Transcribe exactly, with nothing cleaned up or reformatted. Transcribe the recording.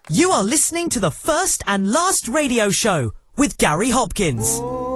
You are listening to the First and Last Radio Show with Gary Hopkins.